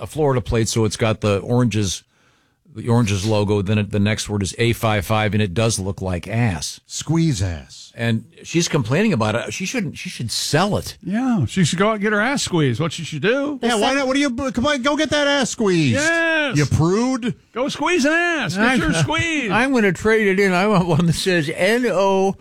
a Florida plate, so it's got the Oranges logo. Then the next word is A55, and it does look like ass. Squeeze ass. And she's complaining about it. She should sell it. Yeah, she should go out and get her ass squeezed. What she should do? Yeah, why not? What do you? Come on, go get that ass squeezed. Yes. You prude. Go squeeze an ass. Get your squeeze. I'm going to trade it in. I want one that says NOTEETH.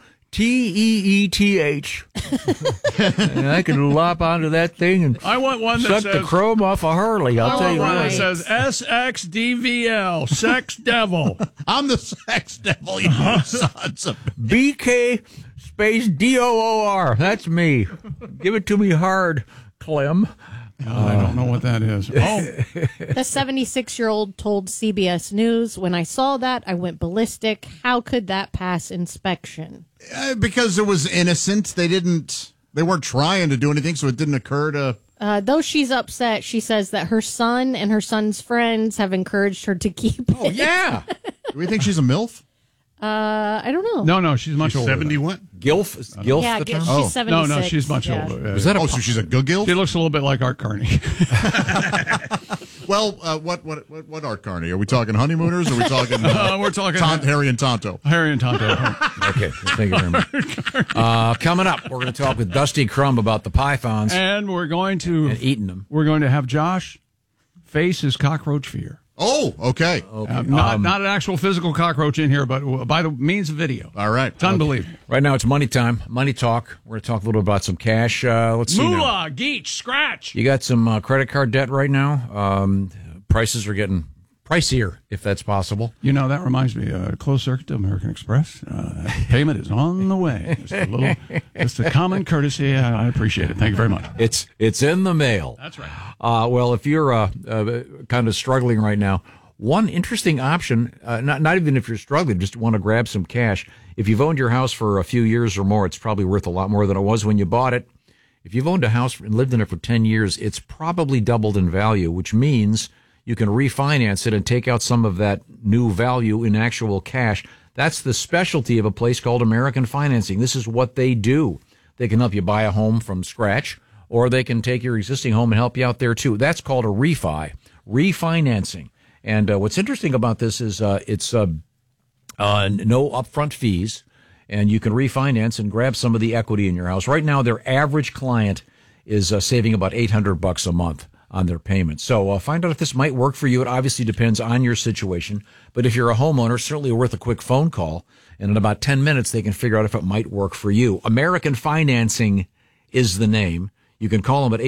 And I can lop onto that thing and I want one that suck says the chrome off a Harley. I'll tell you one what. that says SXDVL, sex devil. I'm the sex devil, you sons of... BK space DOOR. That's me. Give it to me hard, Clem. I don't know what that is. Oh, The 76-year-old told CBS News, when I saw that, I went ballistic. How could that pass inspection? Because it was innocent. They weren't trying to do anything, so it didn't occur to... Though she's upset, she says that her son and her son's friends have encouraged her to keep it. Oh, yeah. Do we think she's a MILF? I don't know. no, she's much older. 71? Gilf? Is Gilf Yeah, the term? she's 76. No, she's much Yeah. older. Is that a So she's a good gilf? She looks a little bit like Art Carney. Well, what Art Carney? Are we talking honeymooners or are we talking... We're talking Harry and Tonto. Harry and Tonto. Okay, thank you very much. Coming up, we're going to talk with Dusty Crumb about the pythons And we're going to eating them. We're going to have Josh face his cockroach fear. Oh, okay. Not an actual physical cockroach in here, but by the means of video. All right. It's unbelievable. Right now, it's money time, money talk. We're going to talk a little about some cash. Let's see now. Moolah, Geach, Scratch. You got some credit card debt right now. Prices are getting pricier, if that's possible. You know, that reminds me, closed circuit to American Express. Payment is on the way. Just a common courtesy. I appreciate it. Thank you very much. It's in the mail. That's right. Well, if you're kind of struggling right now, one interesting option, not even if you're struggling, just want to grab some cash. If you've owned your house for a few years or more, it's probably worth a lot more than it was when you bought it. If you've owned a house and lived in it for 10 years, it's probably doubled in value, which means you can refinance it and take out some of that new value in actual cash. That's the specialty of a place called American Financing. This is what they do. They can help you buy a home from scratch, or they can take your existing home and help you out there too. That's called a refinancing. And what's interesting about this is it's no upfront fees, and you can refinance and grab some of the equity in your house. Right now, their average client is saving about $800 a month on their payments. So find out if this might work for you. It obviously depends on your situation. But if you're a homeowner, certainly worth a quick phone call. And in about 10 minutes, they can figure out if it might work for you. American Financing is the name. You can call them at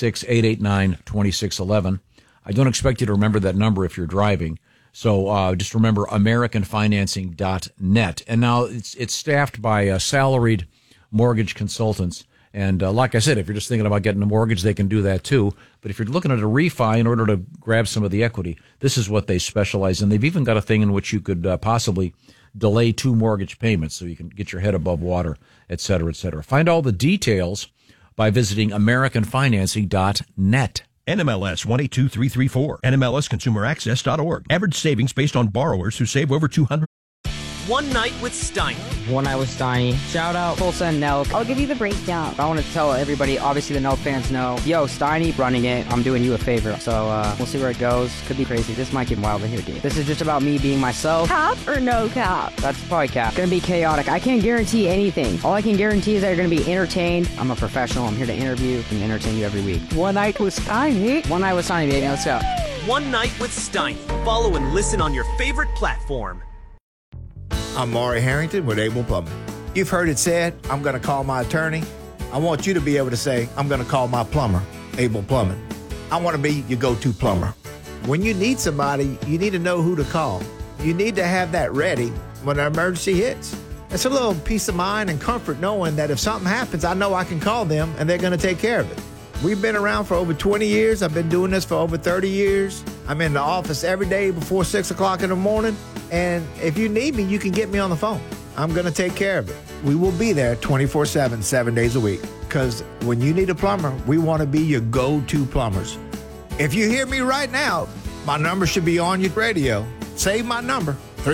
866-889-2611. I don't expect you to remember that number if you're driving. So just remember AmericanFinancing.net. And now it's staffed by salaried mortgage consultants. And like I said, if you're just thinking about getting a mortgage, they can do that too. But if you're looking at a refi in order to grab some of the equity, this is what they specialize in. They've even got a thing in which you could possibly delay 2 mortgage payments so you can get your head above water, et cetera, et cetera. Find all the details by visiting AmericanFinancing.net. NMLS 182334, NMLSConsumerAccess.org. Average savings based on borrowers who save over $200. One Night with Steiny. One Night with Steiny. Shout out Tulsa and Nelk. I'll give you the breakdown. I want to tell everybody, obviously the Nelk fans know, yo, Steiny running it. I'm doing you a favor. So we'll see where it goes. Could be crazy. This might get wild in here, dude. This is just about me being myself. Cap or no cap? That's probably cap. Gonna be chaotic. I can't guarantee anything. All I can guarantee is that you're gonna be entertained. I'm a professional. I'm here to interview and entertain you every week. One Night with Steiny. One Night with Steiny, baby. Let's go. One Night with Steiny. Follow and listen on your favorite platform. I'm Maury Harrington with Able Plumbing. You've heard it said, I'm going to call my attorney. I want you to be able to say, I'm going to call my plumber, Able Plumbing. I want to be your go-to plumber. When you need somebody, you need to know who to call. You need to have that ready when an emergency hits. It's a little peace of mind and comfort knowing that if something happens, I know I can call them and they're going to take care of it. We've been around for over 20 years. I've been doing this for over 30 years. I'm in the office every day before 6 o'clock in the morning. And if you need me, you can get me on the phone. I'm going to take care of it. We will be there 24/7, 7 days a week. Because when you need a plumber, we want to be your go-to plumbers. If you hear me right now, my number should be on your radio. Save my number,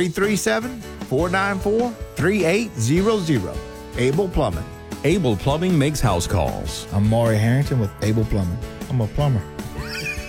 337-494-3800. Able Plumbing. Able Plumbing makes house calls. I'm Maury Harrington with Able Plumbing. I'm a plumber.